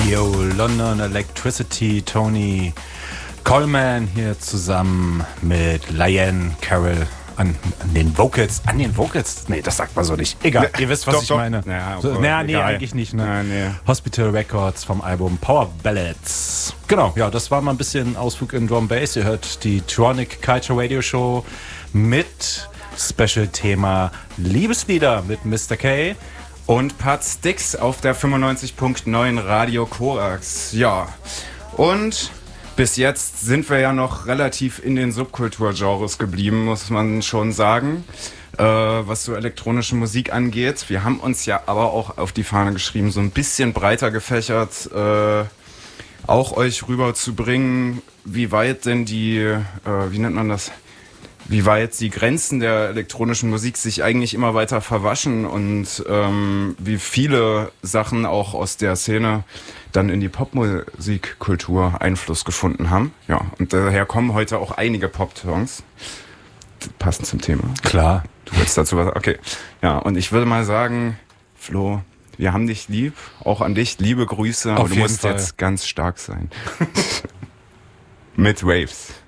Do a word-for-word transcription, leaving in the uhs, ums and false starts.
Yo, London Electricity, Tony Coleman hier zusammen mit Liane Carroll an, an den Vocals. An den Vocals? Nee, das sagt man so nicht. Egal, ihr wisst, was doch, ich doch. meine. Ja, so, okay, naja, nee, egal. eigentlich nicht. Ne? Ja, nee. Hospital Records vom Album Power Ballads. Genau, ja, das war mal ein bisschen Ausflug in Drum Bass. Ihr hört die Tronic Culture Radio Show mit Special-Thema Liebeslieder mit Mister K. Und Pat Sticks auf der fünfundneunzig Komma neun Radio Korax. Ja, und bis jetzt sind wir ja noch relativ in den Subkulturgenres geblieben, muss man schon sagen, äh, was so elektronische Musik angeht. Wir haben uns ja aber auch auf die Fahne geschrieben, so ein bisschen breiter gefächert, äh, auch euch rüberzubringen, wie weit denn die, äh, wie nennt man das, wie weit die Grenzen der elektronischen Musik sich eigentlich immer weiter verwaschen und ähm, wie viele Sachen auch aus der Szene dann in die Popmusikkultur Einfluss gefunden haben. Ja, und daher kommen heute auch einige Pop-Songs, passend zum Thema. Klar. Du willst dazu was? Okay. Ja, und ich würde mal sagen, Flo, wir haben dich lieb, auch an dich, liebe Grüße, Auf aber du jeden musst Fall. jetzt ganz stark sein. Mit Waves.